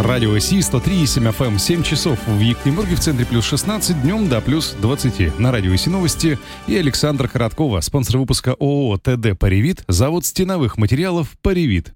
Радио СИ 103,7 FM, 7 часов в Екатеринбурге, в центре плюс 16, днем до плюс 20. На Радио СИ новости и Александра Короткова, спонсор выпуска ООО ТД «Паривит», завод стеновых материалов «Паривит».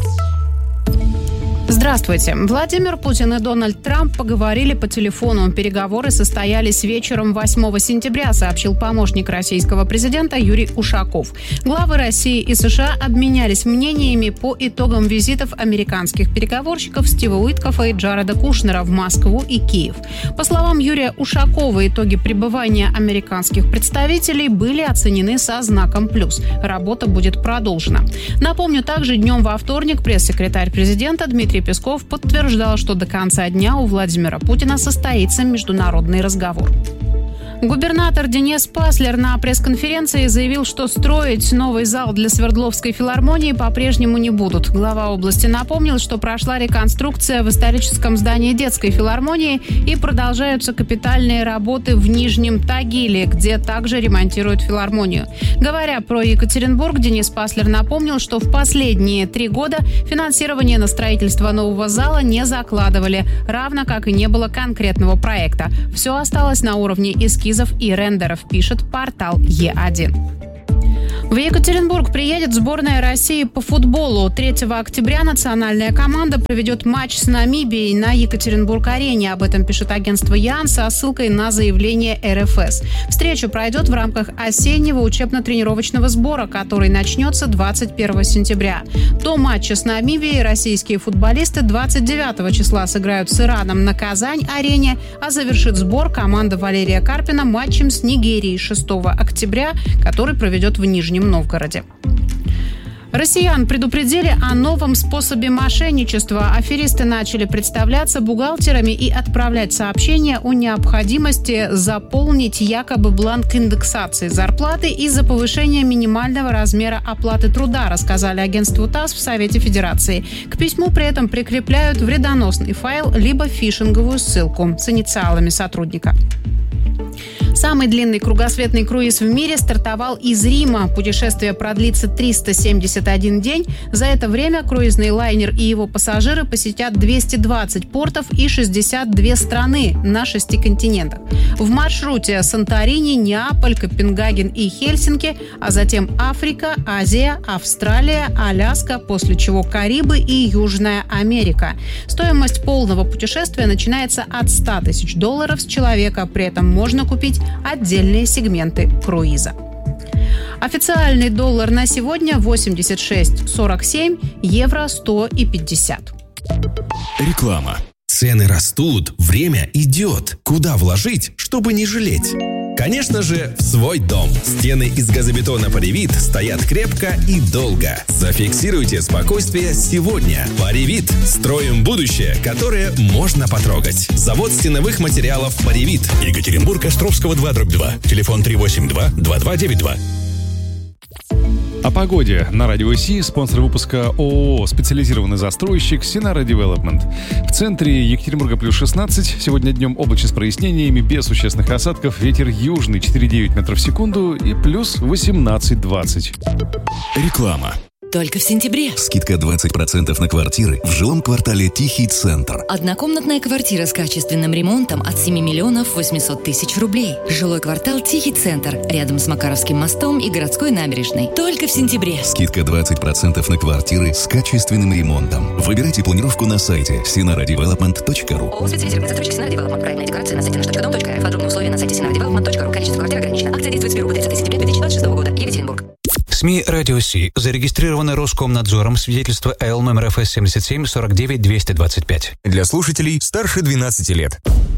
Здравствуйте. Владимир Путин и Дональд Трамп поговорили по телефону. Переговоры состоялись вечером 8 сентября, сообщил помощник российского президента Юрий Ушаков. Главы России и США обменялись мнениями по итогам визитов американских переговорщиков Стива Уиткофа и Джареда Кушнера в Москву и Киев. По словам Юрия Ушакова, итоги пребывания американских представителей были оценены со знаком «плюс». Работа будет продолжена. Напомню, также днем во вторник пресс-секретарь президента Дмитрий Песков подтверждал, что до конца дня у Владимира Путина состоится международный разговор. Губернатор Денис Паслер на пресс-конференции заявил, что строить новый зал для Свердловской филармонии по-прежнему не будут. Глава области напомнил, что прошла реконструкция в историческом здании детской филармонии и продолжаются капитальные работы в Нижнем Тагиле, где также ремонтируют филармонию. Говоря про Екатеринбург, Денис Паслер напомнил, что в последние 3 года финансирование на строительство нового зала не закладывали, равно как и не было конкретного проекта. Все осталось на уровне эскизов и рендеров, пишет портал Е1. В Екатеринбург приедет сборная России по футболу. 3 октября национальная команда проведет матч с Намибией на Екатеринбург-арене. Об этом пишет агентство ЯН со ссылкой на заявление РФС. Встреча пройдет в рамках осеннего учебно-тренировочного сбора, который начнется 21 сентября. До матча с Намибией российские футболисты 29 числа сыграют с Ираном на Казань-арене, а завершит сбор команда Валерия Карпина матчем с Нигерией 6 октября, который проведет в Нижнем Новгороде. Россиян предупредили о новом способе мошенничества. Аферисты начали представляться бухгалтерами и отправлять сообщения о необходимости заполнить якобы бланк индексации зарплаты из-за повышения минимального размера оплаты труда, рассказали агентству ТАСС в Совете Федерации. К письму при этом прикрепляют вредоносный файл либо фишинговую ссылку с инициалами сотрудника. Самый длинный кругосветный круиз в мире стартовал из Рима. Путешествие продлится 371 день. За это время круизный лайнер и его пассажиры посетят 220 портов и 62 страны на 6 континентах. В маршруте Санторини, Неаполь, Копенгаген и Хельсинки, а затем Африка, Азия, Австралия, Аляска, после чего Карибы и Южная Америка. Стоимость полного путешествия начинается от $100 тысяч с человека. При этом можно купить отдельные сегменты круиза. Официальный доллар на сегодня 86.47, евро 100,50. Реклама. Цены растут, время идет. Куда вложить, чтобы не жалеть? Конечно же, в свой дом. Стены из газобетона «Паривит» стоят крепко и долго. Зафиксируйте спокойствие сегодня. «Паривит» – строим будущее, которое можно потрогать. Завод стеновых материалов «Паривит». Екатеринбург, Островского 2/2. Телефон 382-2292. О погоде на Радио СИ, спонсор выпуска ООО «Специализированный застройщик» Синара Девелопмент. В центре Екатеринбурга плюс 16. Сегодня днем облачно с прояснениями, без существенных осадков. Ветер южный 4,9 метров в секунду и плюс 18-20. Реклама. Только в сентябре. Скидка 20% на квартиры в жилом квартале «Тихий центр». Однокомнатная квартира с качественным ремонтом от 7 800 000 рублей. Жилой квартал «Тихий центр» рядом с Макаровским мостом и городской набережной. Только в сентябре. Скидка 20% на квартиры с качественным ремонтом. Выбирайте планировку на сайте sinaradevelopment.ru. ООО «Специализированный застройщик Синара Девелопмент». Проектная декорация на сайте nаш.дом.рф. Подробные условия на сайте sinaradevelopment.ru. Количество квартир ограничено. Акция действует с 1 по 30 сентября 2026 года. Екатеринбург. СМИ «Радио СИ» зарегистрированы Роскомнадзором, свидетельство АЛ номер ФС 77 49 225. Для слушателей старше 12 лет.